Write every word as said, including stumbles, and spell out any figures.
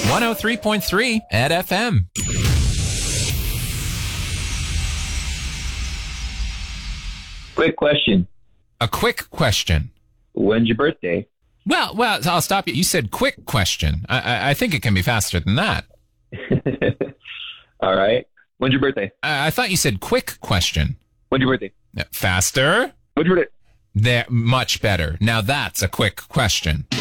one oh three point three at F M. Quick question. A quick question. When's your birthday? Well, well, I'll stop you. You said quick question. I, I, I think it can be faster than that. All right. When's your birthday? I, I thought you said quick question. When's your birthday? Faster? When's your birthday? There, much better. Now that's a quick question.